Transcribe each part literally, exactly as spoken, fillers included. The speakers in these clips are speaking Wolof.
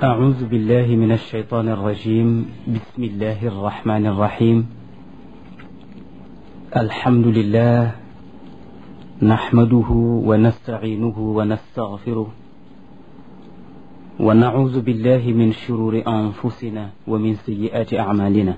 أعوذ بالله من الشيطان الرجيم. بسم الله الرحمن الرحيم. الحمد لله نحمده ونستعينه ونستغفره ونعوذ بالله من شرور أنفسنا ومن سيئات أعمالنا.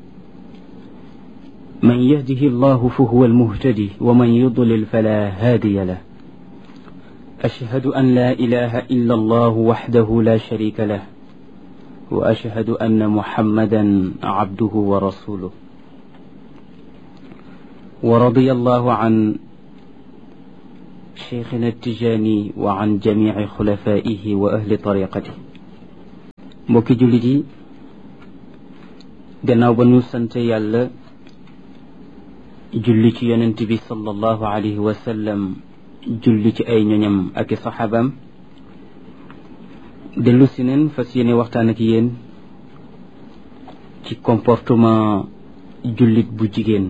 من يهده الله فهو المهتدي ومن يضلل فلا هادي له. أشهد أن لا إله إلا الله وحده لا شريك له وأشهد أن محمدا عبده ورسوله. ورضي الله عن شيخنا التجاني وعن جميع خلفائه وأهل طريقته. mbokki jullit yi gannaaw ba ñu sant yàlla julli ci yonent bi sallallahu alayhi wa sallam, julli ci ay ñoñam ak i saxaabaam, dellu si neen fas yéene waxtaan ak yéen ci comportement jullit bu jigéen,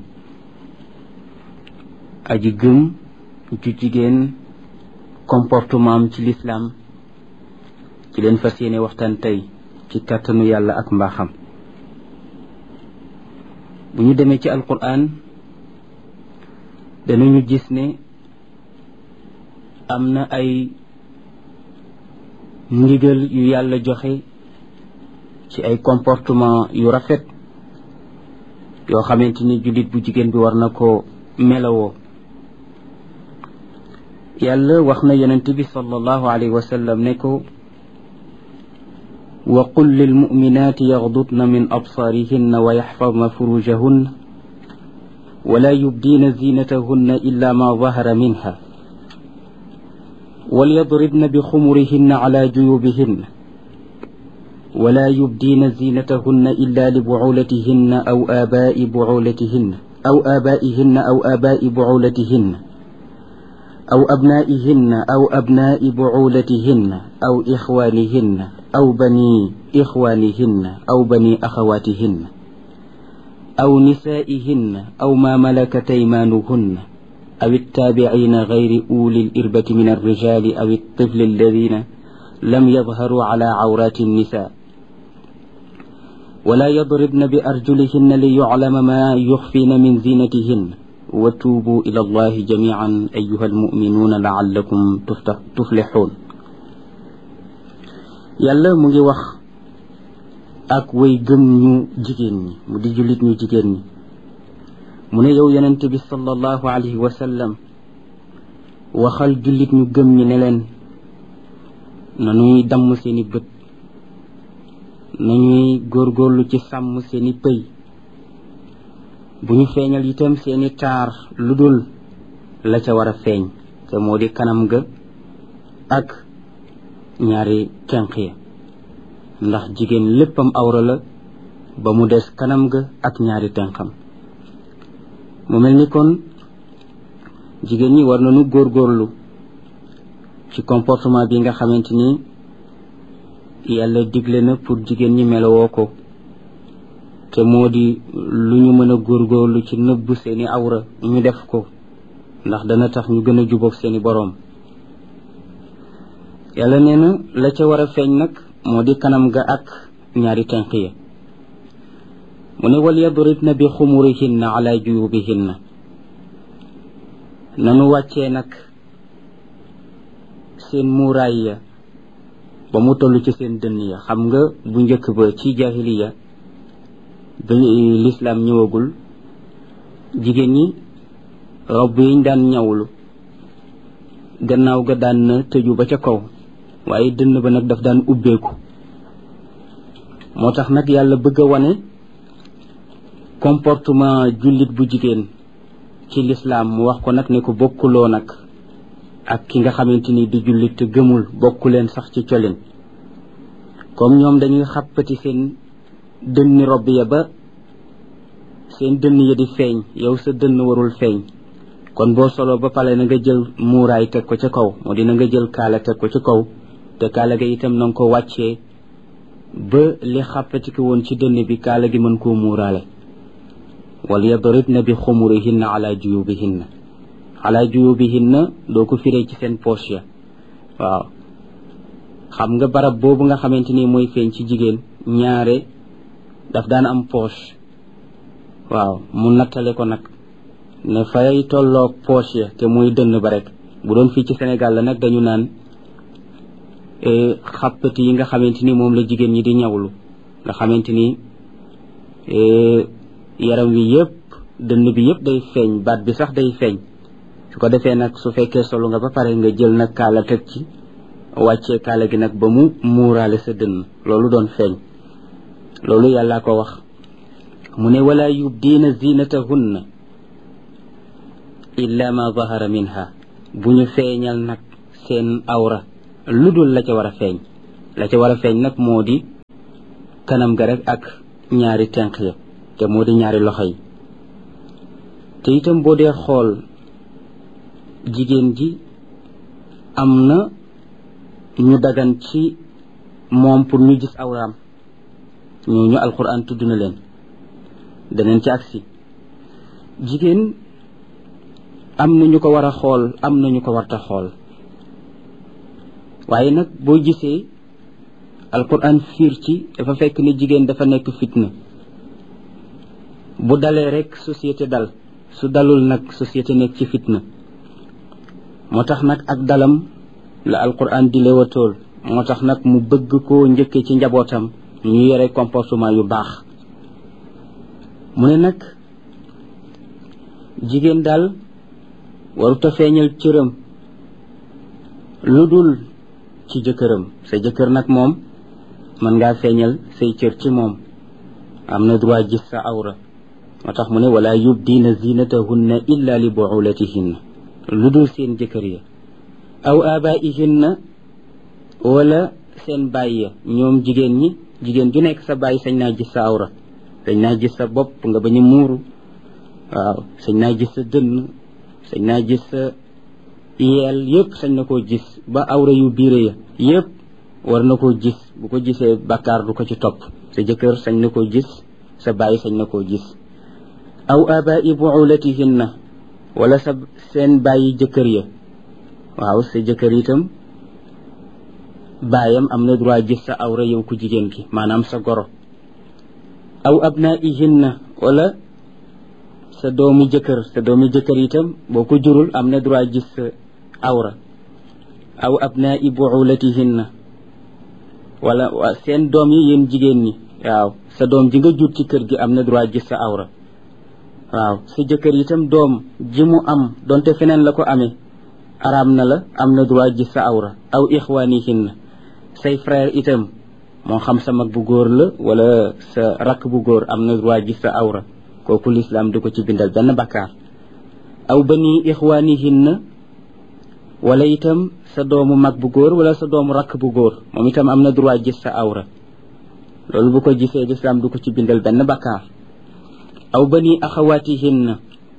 aji gëm ju jigéen comportement am ci lislaam. ci leen fas yéene waxtaan tey ci kàttanu yàlla ak mbaaxam. bu ñu demee ci alquran danañu gis ne am na ay ndigal yu yàlla joxe ci ay comportement yu rafet yoo xamante ni jullit bu jigéen bi war na ko melawoo. yàlla wax na yonent bi sallallahu alayhi wa sallam ne ko wa qul lil mu'minati yaghdudna min absarihinna wa yaxfadna furujahunna wa la yubdina zinatahunna illa ma zahara minha وليضربن بخمرهن على جيوبهن ولا يبدين زينتهن إلا لبعولتهن أو آباء بعولتهن أو آبائهن أو آباء بعولتهن أو أبنائهن أو أبناء بعولتهن أو إخوانهن أو بني إخوانهن أو بني أخواتهن أو نسائهن أو ما ملكت أيمانهن أو التابعين غير أولي الإربة من الرجال أو الطفل الذين لم يظهروا على عورات النساء ولا يضربن بأرجلهن ليعلم ما يخفين من زينتهن وتوبوا إلى الله جميعا أيها المؤمنون لعلكم تفلحون. yàlla mu ngi wax ak way gëm ñu jigéen ñi, mu di jullit ñu jigéen ñi. mu ne yow yonent bi sallallahu alayhi wa sallam, waxal jullit ñu gëm ñi ne leen nañuy damm seeni bët, nañuy góorgóorlu ci sàmm seeni pëy, bu ñu feeñal itam seeni taar lu dul la ca war a feeñ te moo di kanam ga ak ñaari tenq ya, ndax jigéen léppam awra la ba mu des kanam ga ak ñaari tenqam. mu mel ni kon jigéen ñi war nañu góorgóorlu ci comportement bi nga xamante ni yàlla digle na pour jigéen ñi melowoo ko, te moo di lu ñu mën a góorgóorlu ci nëbb seeni awra ñu def ko, ndax dana tax ñu gën a jubóog seeni boroom. yàlla nee na la ca war a feeñ nag moo di kanam ga ak ñaari tenq ya. mu ne wal yadribna bi xumurihinna ala juyubihinna, nanu wàccee nag seen muuraay ya ba mu toll ci seen dënn ya. xam nga bu njëkk ba ci jaahiliya ba lislaam ñëwagul, jigéen ñi robb yiñ daan ñawlu gannaaw ga daan na tëju ba ca kaw, waaye dënn ba nag daf daan ubbeeku. moo tax nag yàlla bëgg a wane comportement jullit bu jigéen ci lislaam. mu wax ko nag ne ko bokkuloo nag ak ki nga xamante ni di jullit te gëmul, bokku leen sax ci colin. comme ñoom dañuy xàppati seen dënni robb ya ba seen dënn ya di feeñ, yow sa dënn warul feeñ. kon boo solo ba pare na nga jël muuraay teg ko ca kaw, moo di na nga jël kaala teg ko ca kaw, te kaala ga itam na nga ko wàccee ba li xàppati ko woon ci dënn bi kaala gi mën koo muuraale. wal yadribna bi xumurihinna ala juyubihinna. ala juyubihinna doo ko firee ci seen poche ya, waaw xam nga barab boobu nga xamante ni mooy feeñ ci jigéen ñaare daf daan am poche waaw mu nattale ko nag ne fay tolloog poche ya te muy dënn ba rek bu doon fii ci Sénégal la nag dañu naan xàppati yi nga xamante ni moom la jigéen ñi di ñawlu nga xamante ni yaram wi yëpp dënn bi yëpp day feeñ baat bi sax day feeñ su ko defee nag su fekkee solu nga ba pare nga jël nag kaala teg ci wàccee kaala gi nag ba mu muuraale sa dënn loolu doon feeñ loolu yàllaa ko wax mu ne wala yubdiina zinatahunna illa ma zahara minha bu ñu feeñal nag seen awra lu dul la ca war a feeñ la ca war a feeñ nag moo di kanam ga rek ak ñaari tenq ya te moo di ñaari loxo yi te itam boo dee xool jigéen ji am na ñu dagan ci moom pour ñu gis awraam ñooñu alquran tudd na leen daneen ci agsi jigéen am na ñu ko war a xool am na ñu ko warta xool waaye nag boo gisee alquran fiir ci dafa fekk ni jigéen dafa nekk fitna bu dalee rek société dal su dalul nag société nekk ci fitna moo tax nag ak dalam la alquran di leewatool moo tax nag mu bëgg koo njëkke ci njabootam ñu yore comportement yu baax mu ne nag jigéen daal waruta feeñal cëram lu dul ci jëkkëram sa jëkkër nag moom mën ngaa feeñal say cër ci moom am na droit gis sa awra moo tax mu ne wala yubdiina zinatahunna illa li buulatihinna lu dul seen jëkkër ya aw abaihinna wala seen baay ya ñoom jigéen ñi jigéen ju nekk sa baay sañ naa gis sa awra sañ naa gis sa bopp nga bañ a muuru waaw sañ naa gis sa dënn sañ naa gis sa yeel yëpp sañ na koo gis ba awra yu biire ya yëpp war na koo gis bu ko gisee bàkkaar du ko ci topp sa jëkkër sañ na koo gis sa baay sañ na koo gis aw abai buulatihinna wala sa seen bàyyi jëkkër ya waaw sa jëkkër itam baayam am na droit gis sa awra yow ku jigéen ki maanaam sa goro aw abnaihinna wala sa doomu jëkkër sa doomu jëkkër itam boo ko jurul am na droit gis sa awra aw abnai buulatihinna wala seen doom yi yéen jigéen ñi waaw sa doom ji nga jur ci kër gi am na droit gis sa awra waaw sa jëkkër itam doom ji mu am donte feneen la ko amee araam na la am na droit gis sa awra aw ixwaanihinna say frère itam moo xam sa mag bu góor la wala sa rakk bu góor am na droit gis sa awra kooku lislaam du ko ci bindal benn bakkaar aw bani ixwaanihinna wala itam sa doomu mag bu góor wala sa doomu rakk bu góor moom itam am na droit gis sa awra loolu bu ko gisee lislaam du ko ci bindal benn bakkaar aw bani axawaatihinna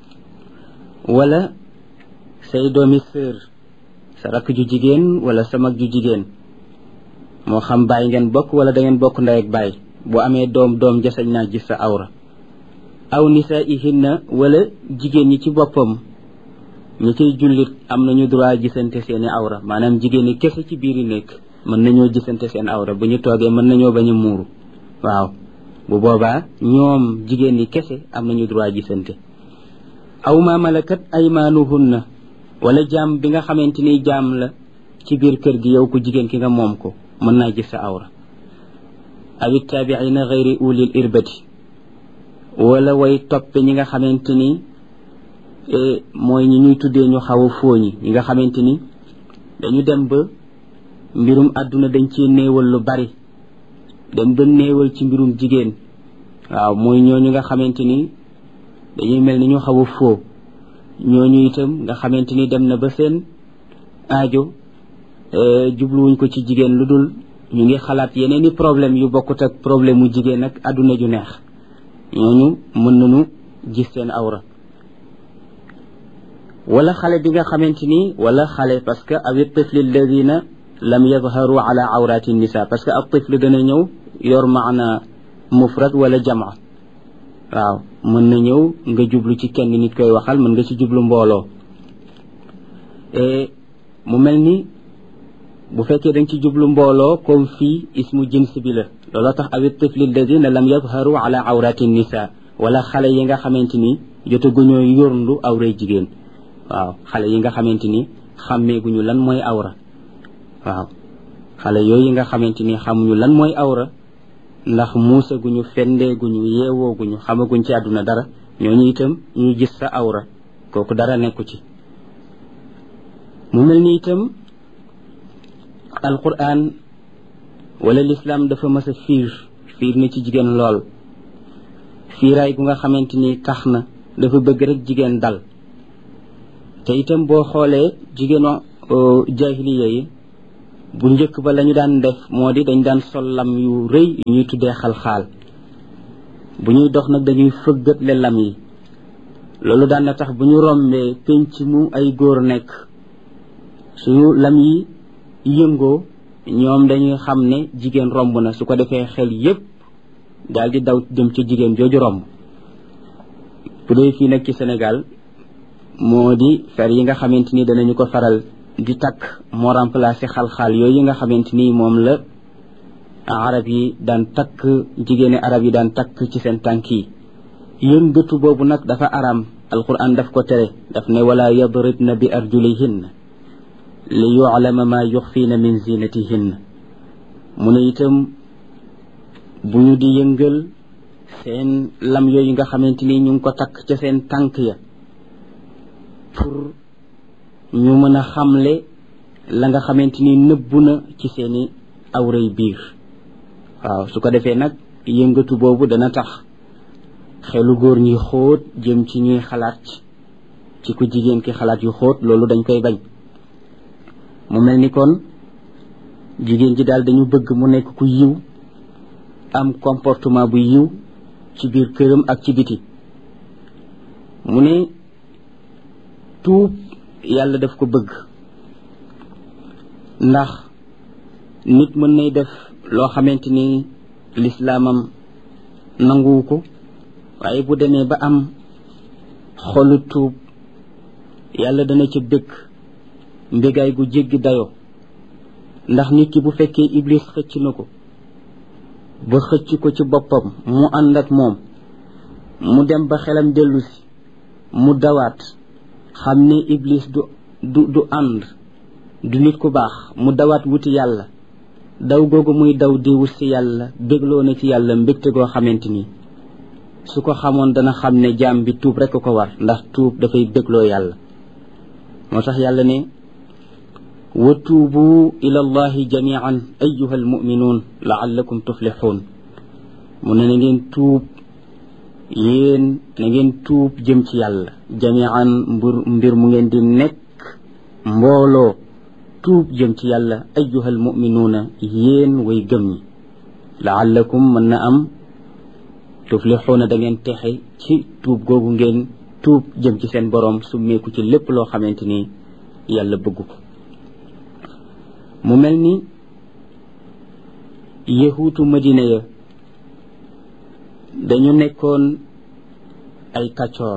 wala say doomi sœur sa rakk ju jigéen wala sa mag ju jigéen moo xam baay ngeen bokk wala da ngeen bokk ndey ak baay bu amee doom doom jasañ naa gis sa awra aw nisaihinna wala jigéen ñi ci boppam ñi ciy jullit am nañu droit gisante seeni awra maanaam jigéen ñi kese ci biir yi nekk mën nañoo gisante seen awra bu ñu toogee mën nañoo bañ a muuru waaw bu boobaa ñoom jigéen ñi kese am nañu droit gisante aw ma malakat aymaanuhunna wala jaam bi nga xamante ni jaam la ci biir kër gi yow ku jigéen ki nga moom ko mën naa gis sa awra aw ittaabiina gayri ulil irbati wala way toppe ñi nga xamante ni mooy ñi ñuy tuddee ñu xaw a fooñi ñi nga xamante ni dañu dem ba mbirum àdduna dañ ci néewal lu bari dem ba néewal ci mbirum jigéen waaw mooy ñooñu nga xamante ni dañuy mel ni ñu xaw a foo ñooñu itam nga xamante ni dem na ba seen aajo jubluwuñ ko ci jigéen lu dul ñu ngi xalaat yeneen i problème yu bokkut ak problème mu jigéen ak àdduna ju neex ñooñu mën nañu gis seen awra wala xale bi nga xamante ni wala xale parce que awi tifli alladina lam yadharu ala awrati nisa parce que ab tifli dana ñëw yor maana mufrad wala jama waaw mën na ñëw nga jublu ci kenn nit koy waxal mën nga ci jublu mbooloo mu mel ni bu fekkee dañ ci jublu mbooloo comme fii ismu jins bi la looloo tax awit tifli alladina lam yadharu ala awrati nisa wala xale yi nga xamante ni jotaguñoo yorndu awray jigéen waaw xale yi nga xamante ni xàmmeeguñu lan mooy awra waaw xale yooyu nga xamante ni xamuñu lan mooy awra ndax muusaguñu fendeeguñu yeewooguñu xamaguñ ci àdduna dara ñooñu itam ñu gis sa awra kooku dara nekku ci mu mel ni itam alquran wala l'islam dafa mas a fiir fiir na ci jigéen lool fiiraay gu nga xamante ni tax na dafa bëgg rek jigéen dal te itam boo xoolee jigéenu jahiliya yi bu njëkk ba lañu daan def moo di dañ daan sol lam yu rëy yu ñuy tuddee xalxaal bu ñuy dox nag dañuy fëggatle lam yi loolu daan na tax bu ñu rombee penc mu ay góor nekk suñu lam yi yëngoo ñoom dañuy xam ne jigéen romb na su ko defee xel yépp daal di daw jëm ci jigéen jooju romb bu dee fii nag ci Sénégal moo di fer yi nga xamante ni danañu ko faral di takk moo remplacé xal-xaal yooyu nga xamante ni moom la arab yi daan takk jigéeni arab yi daan takk ci seen tànk yi yëngatu boobu nag dafa aram alquran daf ko tere daf ne wala yadribna bi arjulihinna li yu'lama ma yuxfiina min zinatihinna mu ne itam bu ñu di yëngal seen lam yooyu nga xamante ni ñu ngi ko takk ca seen tànk ya pour ñu mën a xamle la nga xamante ni nëbbu na ci seeni awray biir waaw su ko defee nag yëngatu boobu dana tax xelu góor ñi xóot jëm ci ñuy xalaat ci ku jigéen ki xalaat yu xóot loolu dañ koy bañ mu mel ni kon jigéen ji daal dañu bëgg mu nekk ku yiw am comportement bu yiw ci biir këram ak ci biti mu ne tuub yàlla daf ko bëgg ndax nit mën nay def loo xamante ni lislaamam nanguwu ko waaye bu demee ba am xolu tuub yàlla dana ca bëgg mbégaay gu jéggi dayo ndax nit ki bu fekkee iblis xëcc na ko ba xëcc ko ci boppam mu ànd ak moom mu dem ba xelam dellu si mu dawaat xam ne iblis du du du ànd du nit ku baax mu dawaat wuti yàlla daw googu muy daw di wut si yàlla bégloo na ci yàlla mbégte goo xamante ni su ko xamoon dana xam ne jaam bi tuub rekk ko war ndax tuub dafay bégloo yàlla moo tax yàlla ne wa tuubu ila allahi jamian ayuha almuminuun laallakum tuflixuun mu ne na ngeen tuub yéen na ngeen tuub jëm ci yàlla jamian mbir mbir mu ngeen di nekk mbooloo tuub jëm ci yàlla ayuha almuminuuna yéen way gëm ñi laallakum mën na am tuflixuuna da ngeen texe ci tuub googu ngeen tuub jëm ci seen boroom summeeku ci lépp loo xamante ni yàlla bëgg ko mu mel ni yahuutu madina ya dañu nekkoon ay kàccoor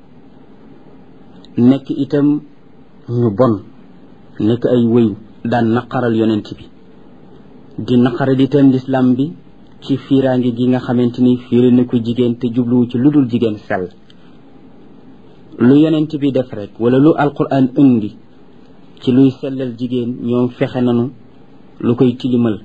nekk itam ñu bon nekk ay wëyu daan naqaral yonent bi di naqaral itam lislaam bi ci fiiraange gi nga xamante ni fiiri na ko jigéen te jubluwu ci lu dul jigéen sell lu yonent bi def rek wala lu alquran indi ci luy sellal jigéen ñoom fexe nanu lu koy tilimal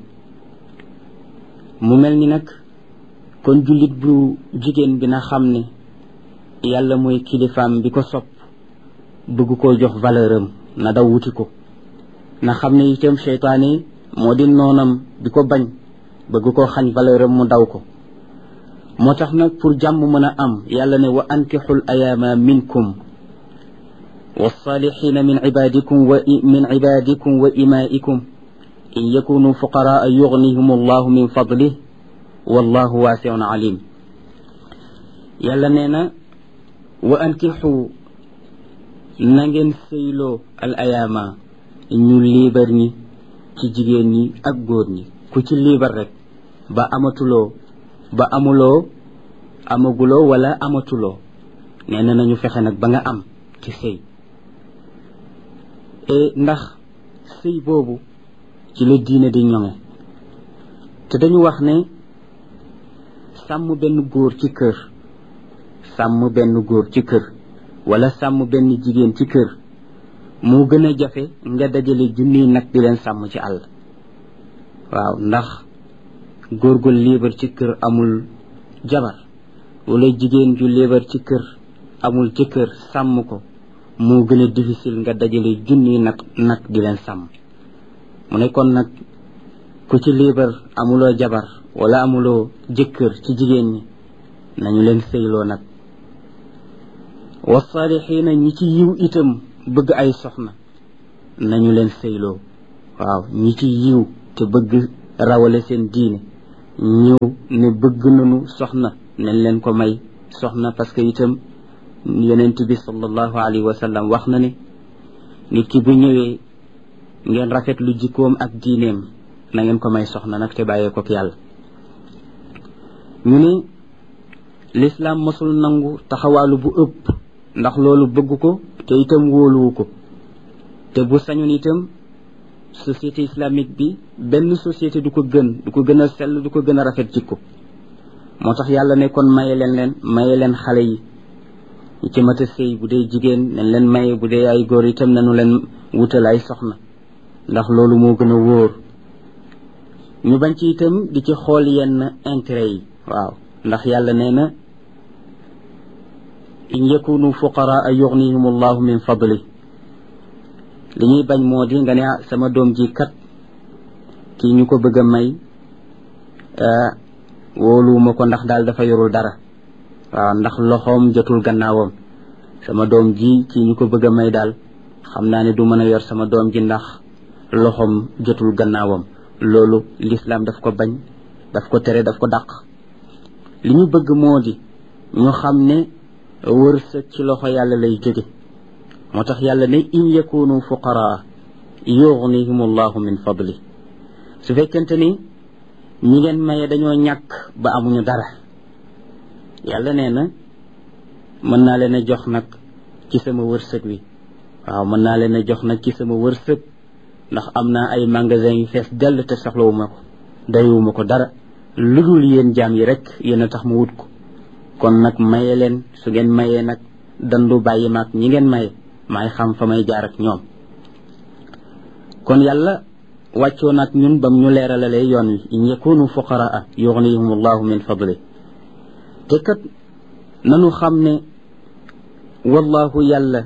mu mel ni nag kon jullit bu jigéen bi na xam ne yàlla mooy kilifaam bi ko sopp bëgg koo jox valeur am na daw wuti ko na xam ne itam seytaane moo di noonam bi ko bañ bëgg koo xañ valeur am mu daw ko moo tax nag pour jàmm mën a am yàlla ne wa ankixul ayaama minkum والصالحين من عبادكم ومن عبادكم وإمائكم إن يكونوا فقراء يغنيهم الله من فضله والله واسع عليم يلا نينا وأنكحوا نغن سيلو الأيام ñu liibar ñi ci jigéen ñi ak góor ñi ku ci liibar rek ba amatuloo ba amuloo amaguloo wala amatuloo nee na nañu fexe nag ba nga am ci sëy ndax sëy boobu ci la diine di ñoŋe te dañu wax ne sàmm benn góor ci kër sàmm benn góor ci kër wala sàmm benn jigéen ci kër moo gën a jafe nga dajale junniy nag di leen sàmm ci àll waaw ndax góor gu liibar ci kër amul jabar wala jigéen ju liibar ci kër amul ci kër sàmm ko moo gën a difficile nga dajale junniy nag nag di leen sàmm mu ne kon nag ku ci liibar amuloo jabar wala amuloo jëkkër ci jigéen ñi nañu leen sëyloo nag wasaalixiina ñi ci yiw itam bëgg ay soxna nañu leen sëyloo waaw ñi ci yiw te bëgg rawale seen diine ñëw ne bëgg nañu soxna nañ leen ko may soxna parce que itam yonent bi sallallahu alayhi wa sallam wax na ne nit ki bu ñëwee ngeen rafet lu jikkoom ak diineem na ngeen ko may soxna nag te bàyyee ko yàlla ñu ne l'islam mosul nangu taxawaalu bu ëpp ndax loolu bëgg ko te itam wóoluwu ko te bu sañoon itam société islamique bi benn société du ko gën du ko gën a sell du ko gën a rafet jikko moo tax yàlla ne kon maye leen leen maye leen xale yi ñi ci mat a sëy bu dee jigéen nañ leen maye bu dee ay góor itam nañu leen wutal ay soxna ndax loolu moo gën a wóor ñu bañ ci itam di ci xool yenn intérêt yi waaw ndax yàlla nee na in yakunu fuqaraa yughnihim allahu min fadli li ñuy bañ moo di nga ne sama doom ji kat kii ñu ko bëgg a may wóoluwuma ko ndax daal dafa yorul dara waaw ndax loxoom jotul gannaawam sama doom ji kii ñu ko bëgg a may daal xam naa ne du mën a yor sama doom ji ndax loxoom jotul gannaawam loolu l'islam daf ko bañ daf ko tere daf ko dàq li ñu bëgg moo di ñu xam ne wërsëg ci loxo yàlla lay jóge moo tax yàlla ne in yakunu fuqaraa yughnihim allahu min fadli su fekkente ni ñi ngeen maye dañoo ñàkk ba amuñu dara yàlla nee na mën naa leen a jox nag ci sama wërsëg wi waaw mën naa leen a jox nag ci sama wërsëg ndax am naa ay magasin yu fees dell te soxlawuma ko dayuwuma ko dara lu dul yéen jaam yi rek yéen a tax ma wut ko kon nag maye leen su ngeen mayee nag dandu bàyyi maag ñi ngeen maye maay xam fa may jaar ak ñoom kon yàlla wàccoo nag ñun bam ñu leeralalee yoon wi in yakunu fuqaraa yughnihim allahu min fadli te kat nanu xam ne wallahu yàlla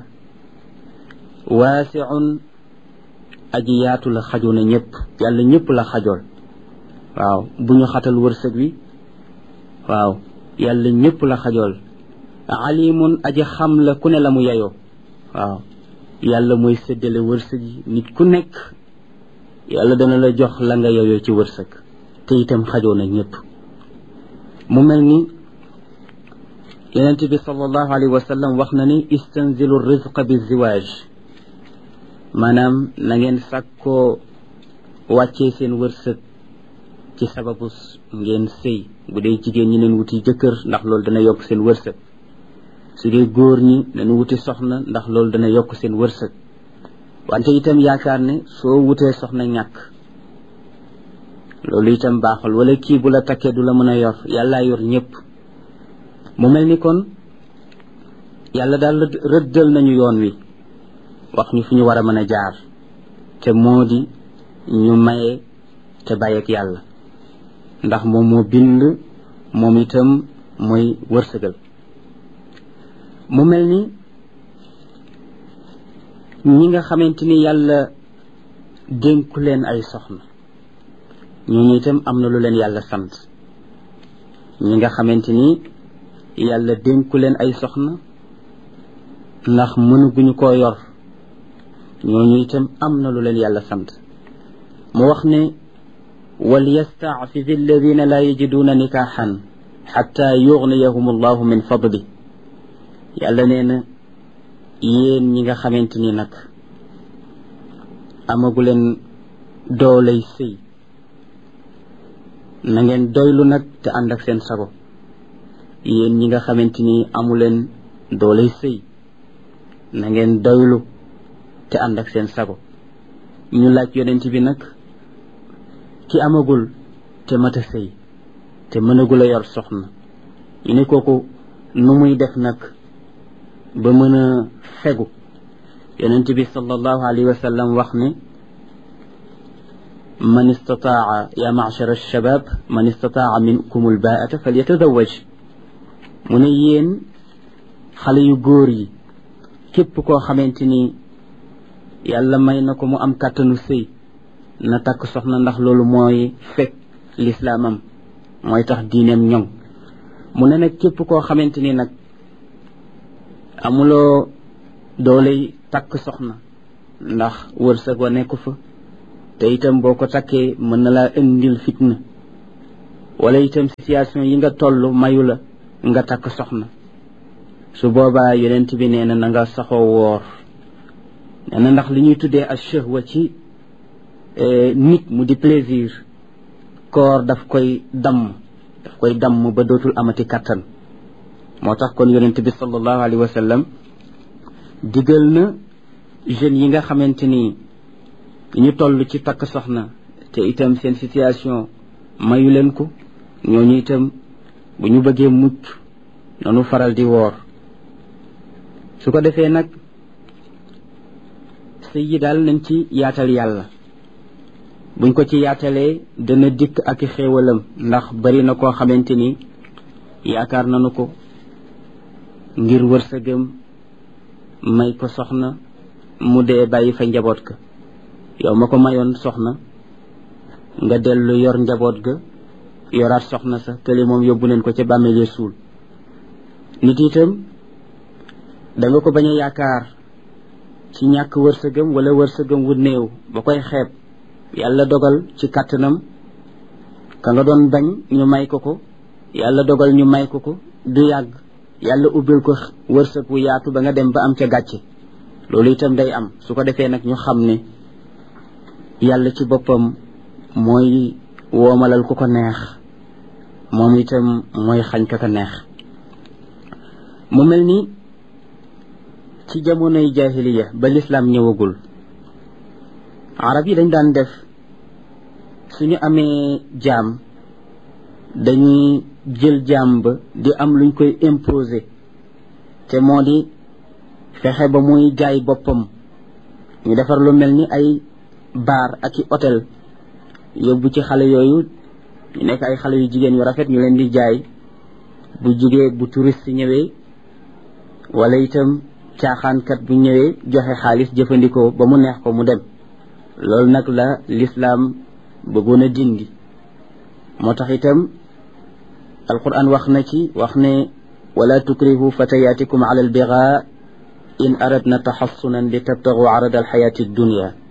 waasiun aji yaatu la xajoo na ñëpp yàlla ñëpp la xajool waaw bu ñu xatal wërsëg wi waaw yàlla ñëpp la xajool alimun aji xam la ku ne la mu yeyoo waaw yàlla mooy séddale wërsëg yi nit ku nekk yàlla dana la jox la nga yeyoo ci wërsëg te itam xajoo na ñëpp mu mel ni yonent bi sallallahu alayhi wa sallam wax na ni istanzilu rizqa bi ziwaaj maanaam na ngeen sàkkoo wàccee seen wërsëg ci sababu ngeen sëy bu dee jigéen ñi leen wuti jëkkër ndax loolu dana yokk seen wërsëg su dee góor ñi nañu wuti soxna ndax loolu dana yokk seen wërsëg wante itam yaakaar ne soo wutee soxna ñàkk loolu itam baaxul wala kii bu la takkee du la mën a yor yàllaa yor ñëpp mu mel ni kon yàlla daal rëddal nañu yoon wi wax ñu fi ñu war a mën a jaar te moo di ñu maye te bàyyi ak yàlla ndax moom moo bind moom itam mooy wërsëgal mu mel ni ñi nga xamante ni yàlla dénku leen ay soxna ñooñu itam am na lu leen yàlla sant ñi nga xamante ni yàlla dénku leen ay soxna ndax mënuguñu koo yor ñooñu itam am na lu leen yàlla sant mu wax ne wal yasta'fifi alladina la yajiduna nikahan xatta yughniyahum allahu min fadli yàlla nee na yéen ñi nga xamante ni nag amagu leen dooley sëy na ngeen doylu nag te ànd ak seen sago yéen ñi nga xamante ni amu leen dooley sëy na ngeen doylu te ànd ak seen sago ñu laaj yonent bi nag ki amagul te mata sëy te mënagul a yor soxna ñu ne kooku nu muy def nag ba mën a fegu yonent bi sallallahu alayhi wa sallam wax ne man istataa ya ma'shar alshabab man istataa minkum albaata falyatazawaj mu ne yéen xale yu góor yi képp koo xamante ni yàlla may na ko mu am kàttanu sëy na takk soxna ndax loolu mooy fekk lislaamam mooy tax diineem ñoŋ mu ne nag képp koo xamante ni nag amuloo dooley takk soxna ndax wërsëg wa nekku fa te itam boo ko takkee mën na laa indil fitna wala itam situation yi nga toll mayu la nga takk soxna su boobaa yonent bi nee na na nga saxoo woor nee na ndax li ñuy tuddee ash-shahwa ci nit mu di plaisir koor daf koy damm daf koy damm ba dootul amati kattan moo tax kon yonent bi sallallahu alayhi wa sallam digal na jeunes yi nga xamante ni ñu toll ci takk soxna te itam seen situation mayu leen ko ñooñu itam bu ñu bëggee mucc noonu faral di woor su ko defee nag sëy yi daal nañ ci yaatal yàlla buñ ko ci yaatalee dana dikk ak i xéewalam ndax bari na koo xamante ni yaakaar nañu ko ngir wërsëgam may ko soxna mu dee bàyyi fa njaboot ga yow ma ko mayoon soxna nga dellu yor njaboot ga yoraat soxna sa kële moom yóbbu leen ko ca bàmmeele suul nit itam da nga ko bañ a yaakaar ci ñàkk wërsëgam wala wërsëgam wu néew ba koy xeeb yàlla dogal ci kàttanam ka nga doon bañ ñu may ko ko yàlla dogal ñu may ko ko du yàgg yàlla ubbil ko wërsëg wu yaatu ba nga dem ba am ca gàcce loolu itam day am su ko defee nag ñu xam ne yàlla ci boppam mooy woomalal ku ko neex moom itam mooy xañ ka ko neex mu mel ni ci jamonoy jahiliya ba lislaam ñëwagul arab yi dañ daan def suñu amee jaam dañuy jël jaam ba di am luñ koy imposer te moo di fexe ba muy jaay boppam ñu defar lu mel ni ay bar ak i hôtel yóbbu ci xale yooyu ñu nekk ay xale yu jigéen yu rafet ñu leen di jaay bu jigee bu touriste ñëwee wala itam caaxaankat bu ñëwee joxe xaalis jëfandikoo ba mu neex ko mu dem loolu nag la lislaam bëggoon a dindi moo tax itam alquran wax na ci wax ne wala tukrihu fatayatikum ala albiga in aradna taxassunan li tabtagu arada alxayati dunya